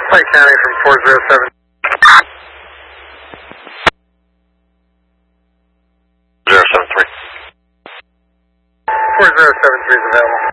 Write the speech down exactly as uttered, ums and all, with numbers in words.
Clay County from four zero seven. zero seven three. four zero seven three is available.